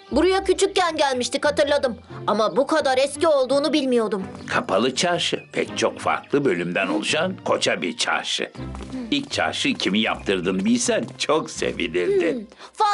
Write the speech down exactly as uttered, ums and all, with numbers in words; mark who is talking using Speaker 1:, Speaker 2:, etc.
Speaker 1: Buraya küçükken gelmiştik, hatırladım. Ama bu kadar eski olduğunu bilmiyordum.
Speaker 2: Kapalı çarşı pek çok farklı bölümden oluşan koca bir çarşı. İlk çarşı kimi yaptırdığını bilsen çok sevinirdin.